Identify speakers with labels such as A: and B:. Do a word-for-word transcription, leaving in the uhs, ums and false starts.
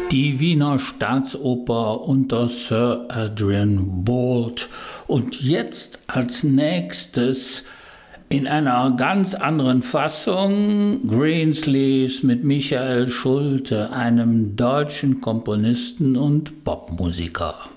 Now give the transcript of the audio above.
A: Die Wiener Staatsoper unter Sir Adrian Boult. Und jetzt als nächstes in einer ganz anderen Fassung Greensleeves mit Michael Schulte, einem deutschen Komponisten und Popmusiker.